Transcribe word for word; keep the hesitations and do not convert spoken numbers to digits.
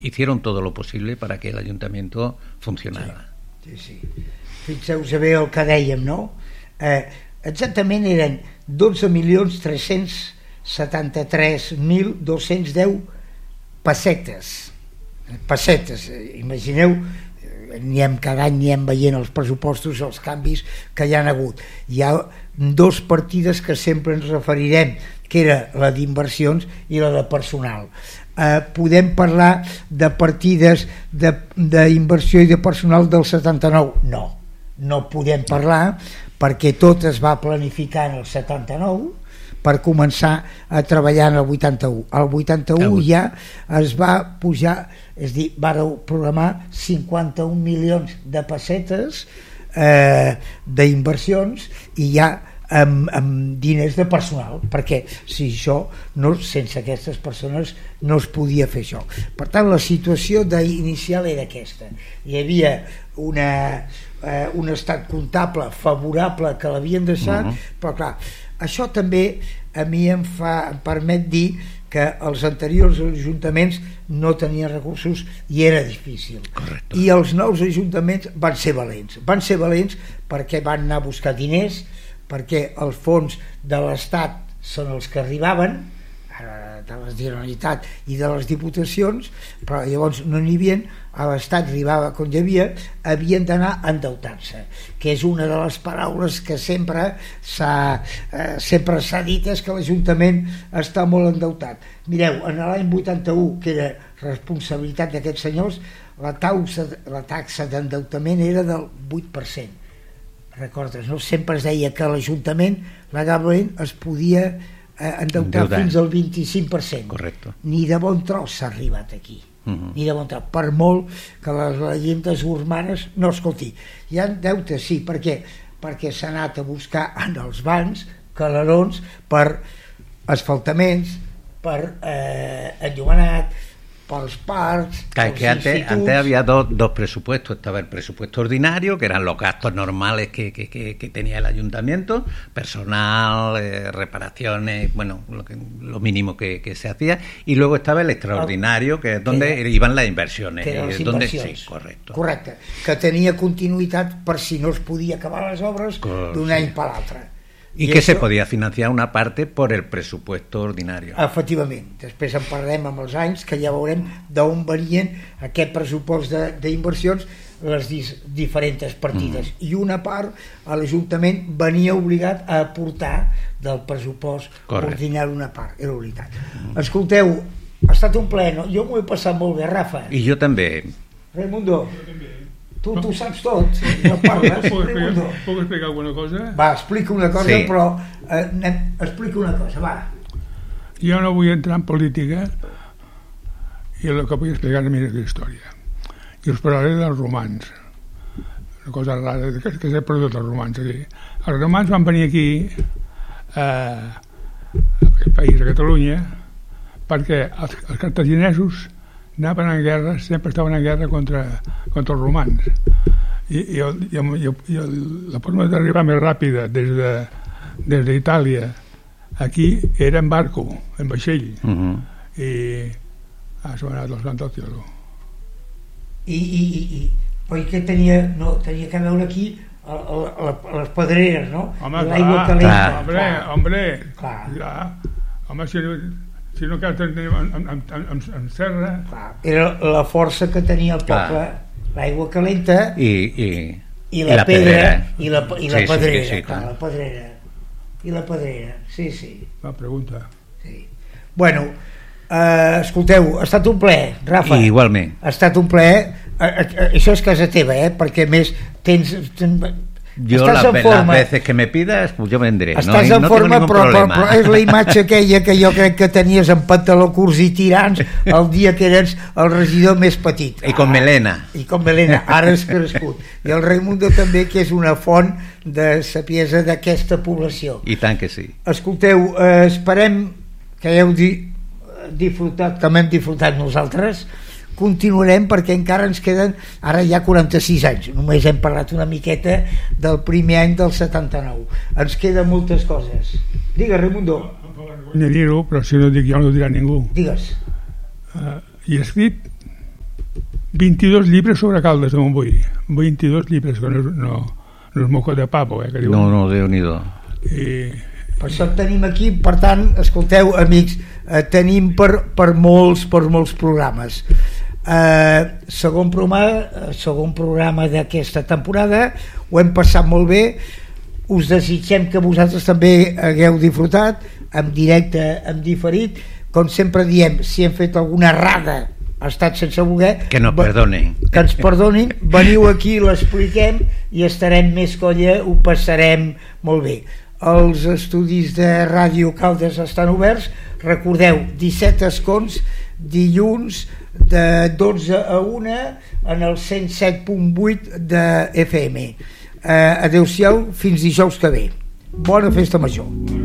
hicieron todo lo posible para que el ayuntamiento funcionara. Sí, sí, sí. Fixeu-vos bé el que dèiem, no? Eh, exactament eren dotze milions tres-cents setanta-tres mil dos-cents deu pessetes. Pessetes, imagineu, anem cada any anem veient els pressupostos, els canvis que hi han hagut. Hi ha dos partides que sempre ens referirem, que era la d'inversions i la de personal. Eh, podem parlar de partides d'inversió i de personal del setanta-nou? No, no podem parlar, perquè tot es va planificar en el setanta-nou per començar a treballar en el vuitanta-u. Al vuitanta-u ja es va pujar, és a dir, vàreu programar cinquanta-un milions de pessetes eh, d'inversions i ja amb, amb diners de personal, perquè si això no, sense aquestes persones no es podia fer això. Per tant, la situació inicial era aquesta. Hi havia una, eh, un estat comptable favorable que l'havien deixat, uh-huh. però clar, això també a mi em, fa, em permet dir que els anteriors ajuntaments no tenien recursos i era difícil. Correcte. I els nous ajuntaments van ser valents. Van ser valents perquè van anar a buscar diners, perquè els fons de l'Estat són els que arribaven, de la Generalitat i de les Diputacions, però llavors no n'hi havia, a l'Estat arribava com hi havia, havien d'anar endeutant-se, que és una de les paraules que sempre s'ha eh, sempre s'ha dit, és que l'Ajuntament està molt endeutat. Mireu, en l'any vuitanta-u, que era responsabilitat d'aquests senyors, la taxa, la taxa d'endeutament era del vuit per cent. Recordes, no? Sempre es deia que l'Ajuntament legalment es podia endeutar Endeutar. fins al vint-i-cinc per cent. Correcte. Ni de bon tros s'ha arribat aquí. Uh-huh. Ni de bon tros. Per molt que les llegendes urbanes no, escolti, hi ha deutes, sí, per què? Perquè s'ha anat a buscar en els bancs calerons per asfaltaments, per eh, enllumenat, pels parcs, claro, que antes, antes había dos, dos presupuestos. Estaba el presupuesto ordinario, que eran los gastos normales que, que, que, que tenía el ayuntamiento, personal, eh, reparaciones, bueno, lo, que, lo mínimo que, que se hacía, y luego estaba el extraordinario, que es donde que era, iban las inversiones. Que les donde, inversions. Sí, correcto. Correcte, que tenia continuïtat per si no es podia acabar les obres d'un any per l'altre. Y, y que eso, se podía financiar una parte por el presupuesto ordinario. Efectivament. Després en parlarem amb els anys, que ja veurem d'on venien aquest pressupost d'inversions, les diferents partides. Mm. I una part, a l'Ajuntament venia obligat a aportar del pressupost Correcte. ordinari una part, era veritat. Mm. Escolteu, ha estat un ple, no? Jo m'ho he passat molt bé, Rafa. I jo també. Raimundo. Jo també. Tu, tu saps tot, no parles. Puc explicar, puc explicar alguna cosa? Va, explica una cosa, sí. però eh, explica una cosa, va. Jo no vull entrar en política i el que vull explicar és una mica d'història. I us parlaré dels romans. Una cosa rara, que, que s'ha perdut els romans aquí. Els romans van venir aquí, eh, a aquest país, a Catalunya, perquè els, els cartaginesos anaven en guerra, sempre estaven en guerra contra, contra els romans. I, i, el, i, el, i el, la forma d'arribar més ràpida des de des d'Itàlia aquí era en barco, en vaixell. Uh-huh. I ha sonat el santo cielo. I, i, i, i oi que tenia, no, tenia que veure aquí a, a, a, a les pedreres, no? Home, l'aigua clar, calenta. Hombre, clar. hombre, clar. clar. Home, si no... si no cal tenir en, en, en, en serra. Clar, era la força que tenia el poble, l'aigua calenta i, i, i la, i la pedra pedrera i la, i la sí, pedrera, sí, sí, clar, la pedrera i la pedrera, sí, sí. La pregunta. Sí. Bueno, eh, escolteu, ha estat un plaer, Rafa. I igualment. Ha estat un plaer, eh, eh, això és casa teva, eh, perquè més tens... tens Yo las, las veces que me pidas, pues yo vendré. Estàs no, en no forma, però, però, però és la imatge aquella que jo crec que tenies en pantaló curts i tirants el dia que eres el regidor més petit. I com melena. I com melena, ara has crescut. I el Raimundo també, que és una font de sapiesa d'aquesta població. I tant que sí. Escolteu, eh, esperem que heu di disfrutat, com hem disfrutat nosaltres. Continuarem perquè encara ens queden ara ja quaranta-sis anys, només hem parlat una miqueta del primer any del setanta-nou, ens queden moltes coses. Digues, Raimundo. No dir-ho, però si no dic jo no ho dirà ningú. Digues. Uh, I he escrit vint-i-dos llibres sobre Caldes de Montbui. vint-i-dos llibres, que no, no, no és moco de papo, eh, que diuen. No, no, Déu-n'hi-do. I... Per això tenim aquí, per tant, escolteu, amics, eh, tenim per, per, molts, per molts programes. Eh, segon programa, segon programa d'aquesta temporada, ho hem passat molt bé, us desitgem que vosaltres també hagueu disfrutat, en directe, en diferit, com sempre diem, si hem fet alguna errada, ha estat sense voler, que no perdonin, que ens perdonin, veniu aquí, l'expliquem i estarem més colla, ho passarem molt bé. Els estudis de Ràdio Caldes estan oberts, recordeu, disset escons, dilluns de dotze a una en el cent set punt vuit de F M. Eh, adeu-siau, fins dijous que ve. Bona festa major.